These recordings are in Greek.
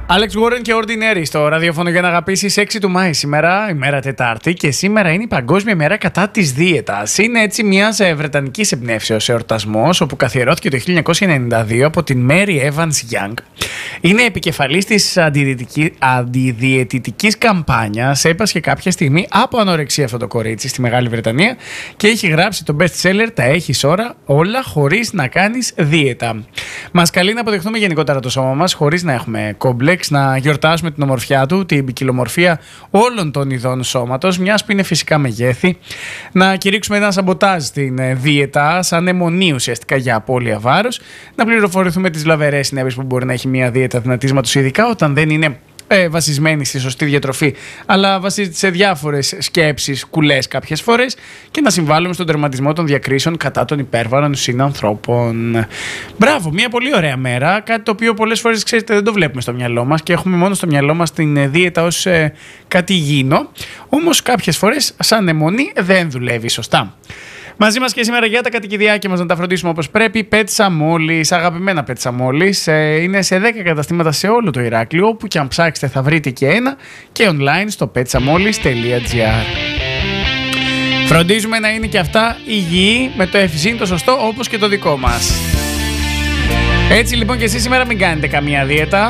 Alex Warren και Ordinary στο ραδιόφωνο για να αγαπήσεις. 6 του Μάη σήμερα, ημέρα Τετάρτη, και σήμερα είναι η Παγκόσμια ημέρα κατά της δίαιτας. Είναι έτσι μιας βρετανικής εμπνεύσεως εορτασμός, όπου καθιερώθηκε το 1992 από την Mary Evans Young. Είναι επικεφαλής της αντιδιαιτητικής καμπάνιας. Έπασχε κάποια στιγμή από ανορεξία αυτό το κορίτσι στη Μεγάλη Βρετανία και έχει γράψει το best seller «Τα έχεις όλα χωρίς να κάνεις δίαιτα». Μας καλεί να αποδεχτούμε γενικότερα το σώμα μας χωρίς να έχουμε κόμπλεξ, να γιορτάσουμε την ομορφιά του, την ποικιλομορφία όλων των ειδών σώματος, μιας που είναι φυσικά μεγέθη, να κηρύξουμε ένα σαμποτάζ στην δίαιτα, σαν αιμονή ουσιαστικά για απώλεια βάρους, να πληροφορηθούμε τις βλαβερές συνέπειες που μπορεί να έχει μια δίαιτα δυνατίσματος, ειδικά όταν δεν είναι βασισμένη στη σωστή διατροφή, αλλά βασίζεται σε διάφορες σκέψεις, κουλές κάποιες φορές, και να συμβάλλουμε στον τερματισμό των διακρίσεων κατά των υπέρβαρων συνανθρώπων. Μπράβο, μια πολύ ωραία μέρα. Κάτι το οποίο πολλές φορές, ξέρετε, δεν το βλέπουμε στο μυαλό μας και έχουμε μόνο στο μυαλό μας την δίαιτα ως κάτι υγιεινό. Όμως κάποιες φορές, σαν αιμονή, δεν δουλεύει σωστά. Μαζί μας και σήμερα για τα κατοικιδιάκια μας να τα φροντίσουμε όπως πρέπει, Πέτσα Μόλις, αγαπημένα Πέτσα Μόλις. Είναι σε 10 καταστήματα σε όλο το Ηράκλειο, όπου και αν ψάξετε θα βρείτε και ένα, και online στο petsamollis.gr. Φροντίζουμε να είναι και αυτά υγιή, με το ευζήν το σωστό, όπως και το δικό μας. Έτσι λοιπόν και εσείς σήμερα μην κάνετε καμία δίαιτα.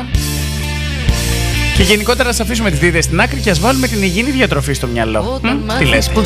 Και γενικότερα ας αφήσουμε τις δίαιτες στην άκρη και ας βάλουμε την υγιεινή διατροφή στο μυαλό. Τι λες?